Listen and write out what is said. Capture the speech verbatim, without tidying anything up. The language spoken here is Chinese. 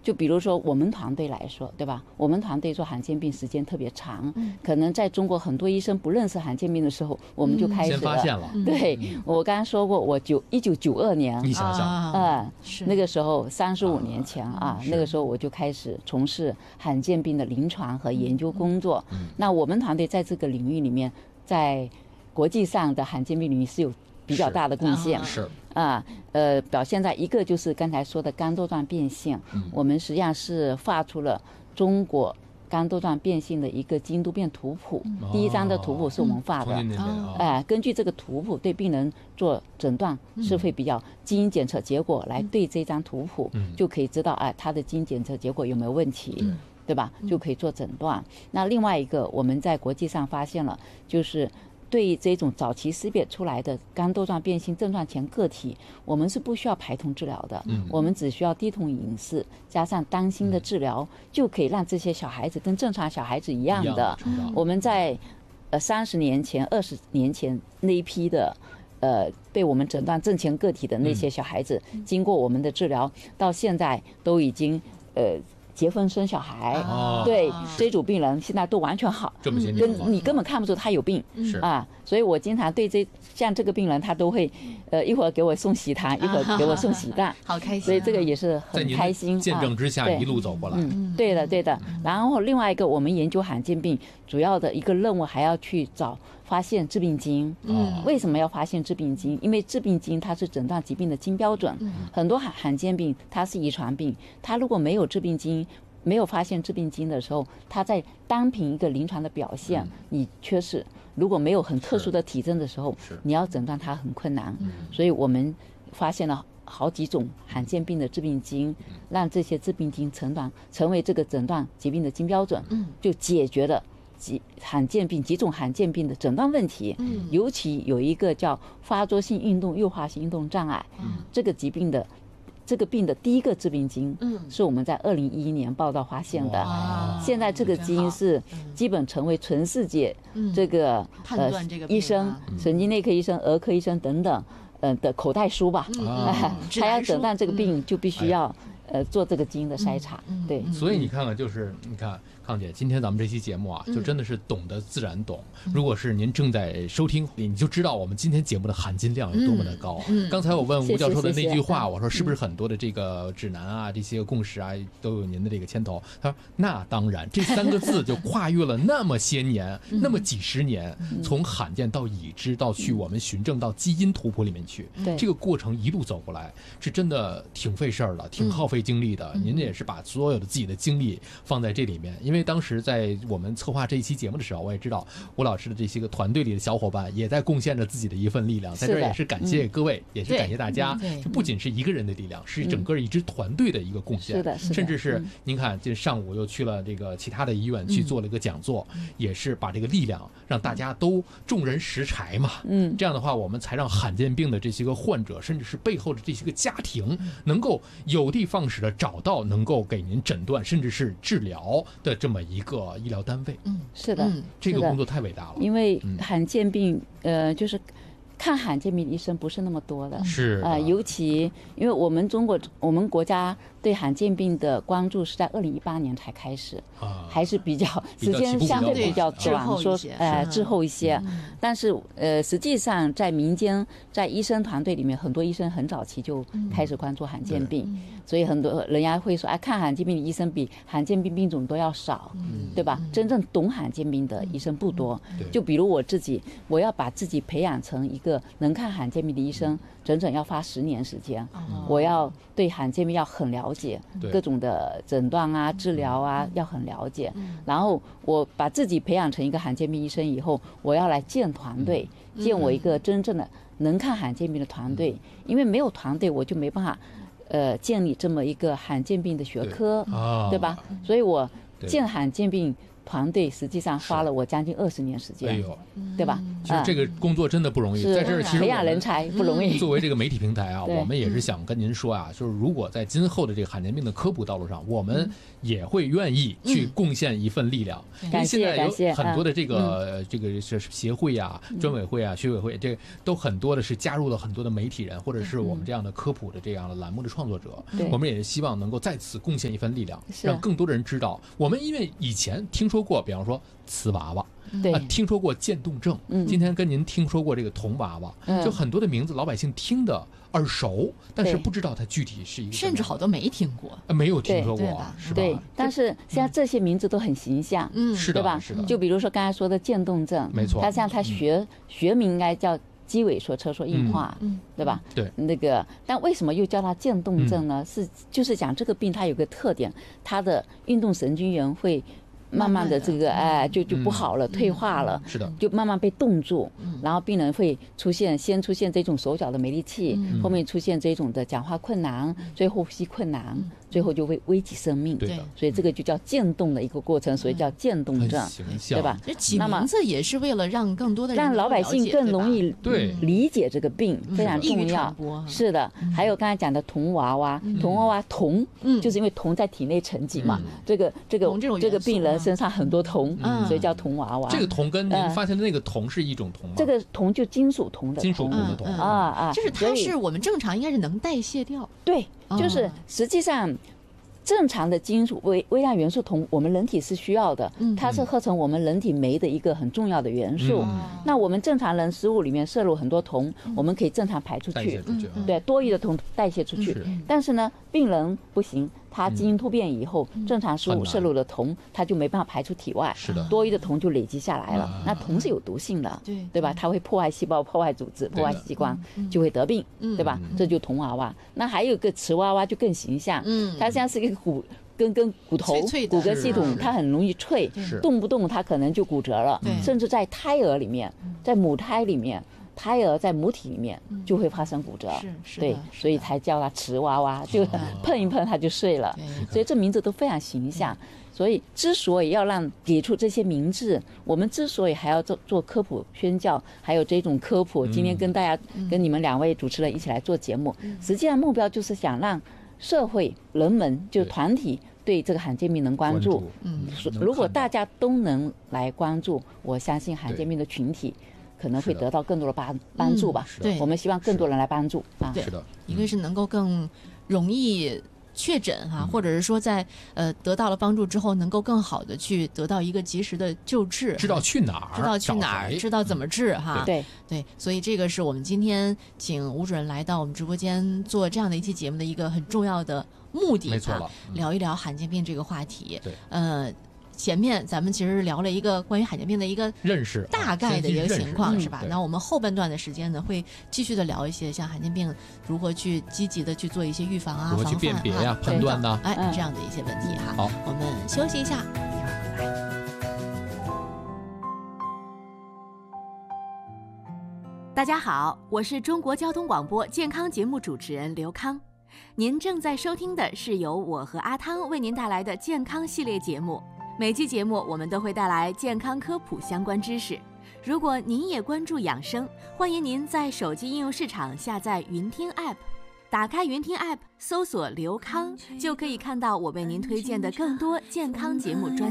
就比如说我们团队来说，对吧？我们团队做罕见病时间特别长，嗯、可能在中国很多医生不认识罕见病的时候，我们就开始了。 先发现了。 对，嗯、我刚刚说过，我九一九九二年， 你想想， 啊、呃，那个时候三十五年前啊，那个时候我就开始从事罕见病的临床和研究工作。嗯、那我们团队在这个领域里面，在国际上的罕见病领域是有比较大的贡献。 是。 啊，呃，表现在一个就是刚才说的肝窦状变性，嗯、我们实际上是画出了中国肝窦状变性的一个基因突变图谱，嗯、第一张的图谱是我们画的，哎、嗯呃，根据这个图谱对病人做诊断是会比较基因检测结果来对这张图谱，嗯、就可以知道哎、呃，他的基因检测结果有没有问题。嗯对吧？就可以做诊断。那另外一个，我们在国际上发现了，就是对这种早期识别出来的肝窦状变性症状前个体，我们是不需要排通治疗的，嗯、我们只需要低通饮食加上当心的治疗，嗯、就可以让这些小孩子跟正常小孩子一样的。我们在呃三十年前、二十年前那一批的。呃，被我们诊断正前个体的那些小孩子，嗯、经过我们的治疗，到现在都已经呃。结婚生小孩，哦、对这组病人现在都完全好， 这么些年跟你根本看不出他有病， 是啊，所以我经常对这像这个病人，他都会，呃，一会儿给我送喜糖，一会儿给我送喜蛋， 好开心， 所以这个也是很开心。 见证之下一路走过来， 嗯，对的对的。然后另外一个，我们研究罕见病主要的一个任务还要去找发现致病基因。嗯，为什么要发现致病基因？因为致病基因它是诊断疾病的金标准。嗯，很多罕罕见病它是遗传病，它如果没有致病基因。没有发现致病基因的时候，它在单凭一个临床的表现，嗯、你缺失。如果没有很特殊的体征的时候，你要诊断它很困难。嗯、所以我们发现了好几种罕见病的致病基因，嗯、让这些致病基因诊断成为这个诊断疾病的金标准，嗯、就解决了几罕见病几种罕见病的诊断问题。嗯、尤其有一个叫发作性运动诱化性运动障碍，嗯、这个疾病的。这个病的第一个致病基因，嗯，是我们在二零一一年报道发现的。现在这个基因是基本成为全世界这个呃医生、神经内科医生、儿科医生等等呃的口袋书吧。他要诊断这个病，就必须要呃做这个基因的筛查。对， 所以你看看，就是你看康姐，今天咱们这期节目啊，就真的是懂得自然懂。如果是您正在收听，你就知道我们今天节目的含金量有多么的高。刚才我问吴教授的那句话，我说是不是很多的这个指南啊、这些共识啊，都有您的这个牵头？他说那当然，这三个字就跨越了那么些年，那么几十年，从罕见到已知，到去我们循证到基因图谱里面去，这个过程一路走过来，是真的挺费事儿的，挺耗费精力的。您也是把所有的自己的精力放在这里面，因为当时在我们策划这一期节目的时候，我也知道吴老师的这些个团队里的小伙伴也在贡献着自己的一份力量，在这儿也是感谢各位，嗯、也是感谢大家。这不仅是一个人的力量，是整个一支团队的一个贡献。 是的，是的。 甚至是您看，这上午又去了这个其他的医院去做了一个讲座，嗯、也是把这个力量让大家都众人拾柴嘛。嗯，这样的话，我们才让罕见病的这些个患者，甚至是背后的这些个家庭，能够有的放矢的找到能够给您诊断甚至是治疗的这么一个医疗单位。 嗯，是的，嗯、 这个工作太伟大了。 因为罕见病，嗯、呃，就是看罕见病的医生不是那么多的， 是呃，尤其因为我们中国我们国家对罕见病的关注是在二零一八年才开始，啊，还是比较时间相对比较短，说呃滞后一些。嗯、但是呃，实际上在民间，在医生团队里面，很多医生很早期就开始关注罕见病，嗯、所以很多人家会说，哎，看罕见病的医生比罕见病病种都要少，嗯、对吧？真正懂罕见病的医生不多。嗯、就比如我自己，我要把自己培养成一个能看罕见病的医生，整整要花十年时间。嗯、我要对罕见病要很了解，各种的诊断啊、治疗啊，嗯、要很了解。嗯、然后我把自己培养成一个罕见病医生以后，我要来建团队，嗯、建我一个真正的能看罕见病的团队。嗯、因为没有团队，我就没办法，呃，建立这么一个罕见病的学科， 对,、哦、对吧？所以我建罕见病团队实际上花了我将近二十年时间， 哎呦， 对吧？ 其实这个工作真的不容易，在这儿其实培养人才不容易。 作为这个媒体平台啊，我们也是想跟您说啊，就是如果在今后的这个罕见病的科普道路上，我们也会愿意去贡献一份力量。因为现在有很多的这个这个是协会啊、专委会啊、学委会，这都很多的是加入了很多的媒体人，或者是我们这样的科普的这样的栏目的创作者。我们也是希望能够在此贡献一份力量，让更多的人知道。我们因为以前听说过，比方说瓷娃娃。 对、 啊，听说过渐冻症、嗯，今天跟您听说过这个铜娃娃、嗯，就很多的名字老百姓听的耳熟，但是不知道它具体是一个， 甚至好多没听过， 呃、没有听说过，是吧？ 对，但是现在这些名字都很形象， 嗯，是的， 对吧？ 是的。 就比如说刚才说的渐冻症， 没错， 它像它学、嗯、学名应该叫肌萎缩车缩硬化，嗯，对吧？ 对， 那个，但为什么又叫它渐冻症呢？嗯、是就是讲这个病它有个特点，它的运动神经元会。慢慢的这个哎就就不好了、嗯、退化了、 嗯、是的， 就慢慢被冻住、嗯、然后病人会出现先出现这种手脚的没力气、嗯、后面出现这种的讲话困难、嗯、最后呼吸困难、嗯、最后就会危及生命。 对的， 所以这个就叫渐冻的一个过程，所以叫渐冻症、 嗯、 对吧？ 这起名字也是为了让更多的人让老百姓更容易对理解这个病、嗯、非常重要。是的、嗯、还有刚才讲的铜娃娃、嗯、铜娃娃铜、嗯、就是因为铜在体内沉积嘛、嗯、这个这个这个病人身上很多铜，嗯，所以叫铜娃娃。 这个铜跟您发现的那个铜是一种铜吗？ 这个铜就金属铜的金属铜的铜啊啊， 就是它是我们正常应该是能代谢掉。 对，就是实际上正常的金属微微量元素铜，我们人体是需要的，它是合成我们人体酶的一个很重要的元素。那我们正常人食物里面摄入很多铜，我们可以正常排出去，对，多余的铜代谢出去。但是呢，病人不行。它基因突变以后，嗯、正常食物摄入的铜，它就没办法排出体外， 是的， 多余的铜就累积下来了。啊、那铜是有毒性的，对对吧？它会破坏细胞、破坏组织、破坏器官，就会得病，嗯、对吧？嗯、这就铜娃娃。那还有一个瓷娃娃就更形象，嗯，它像是一个骨跟跟骨头脆脆骨骼系统，它很容易脆，动不动它可能就骨折了，甚至在胎儿里面，在母胎里面。胎儿在母体里面就会发生骨折， 嗯、是对，所以才叫它瓷娃娃，就碰一碰它就碎了。所以这名字都非常形象。所以之所以要让给出这些名字，我们之所以还要做做科普宣教，还有这种科普，今天跟大家、嗯、跟你们两位主持人一起来做节目，嗯、实际上目标就是想让社会人们就团体对这个罕见病能关注。嗯，如果大家都能来关注，我相信罕见病的群体。可能会得到更多的帮帮助吧。 对， 我们希望更多人来帮助啊。 是的， 一个是能够更容易确诊哈、啊，或者是说在呃得到了帮助之后，能够更好的去得到一个及时的救治， 知道去哪儿， 知道去哪儿，知道怎么治哈。 对对，所以这个是我们今天请吴主任来到我们直播间做这样的一期节目的一个很重要的目的。 没错了， 嗯、聊一聊罕见病这个话题。 对， 呃。前面咱们其实聊了一个关于罕见病的一个认识， 大概的一个情况，是吧？那我们后半段的时间呢，会继续的聊一些像罕见病如何去积极的去做一些预防啊、 如何去辨别呀、 啊、 判断呐， 哎，这样的一些问题哈。 好， 我们休息一下，一会儿回来。 大家好，我是中国交通广播健康节目主持人刘康。您正在收听的是由我和阿汤为您带来的健康系列节目。每期节目我们都会带来健康科普相关知识。如果您也关注养生，欢迎您在手机应用市场下载云听 App， 打开云听 App， 搜索刘康，就可以看到我为您推荐的更多健康节目专辑。